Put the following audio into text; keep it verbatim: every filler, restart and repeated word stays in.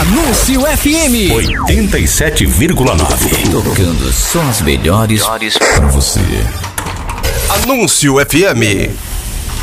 Anúncio F M oitenta e sete vírgula nove. Tocando só as melhores pra você. Anúncio F M.